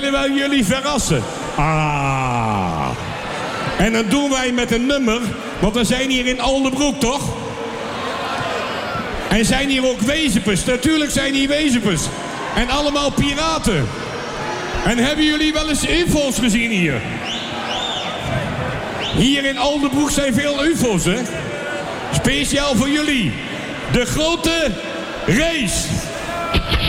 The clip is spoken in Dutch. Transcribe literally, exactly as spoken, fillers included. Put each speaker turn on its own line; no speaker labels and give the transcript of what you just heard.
willen wij jullie verrassen. Ah. En dat doen wij met een nummer, want we zijn hier in Oldebroek, toch? En zijn hier ook wezenpers. Natuurlijk zijn hier wezenpers. En allemaal piraten. En hebben jullie wel eens U F O's gezien hier? Hier in Oldebroek zijn veel U F O's, hè? Speciaal voor jullie. De grote race.